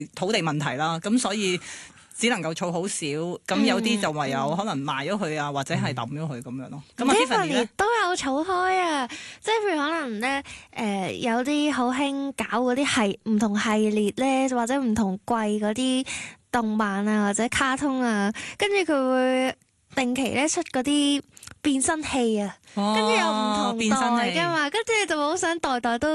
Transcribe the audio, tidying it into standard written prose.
土地問題啦，咁所以只能夠儲好少，咁有啲就唯有可能賣咗佢啊，或者係抌咗佢咁樣咯。咁啊 Tiffany 咧都有儲開啊，即係譬如可能咧有啲好興搞嗰啲唔同系列咧，或者唔同季嗰啲動漫啊或者卡通啊，跟住佢會定期咧出嗰啲變身器啊，跟住有唔同代㗎嘛，跟住就好想代代都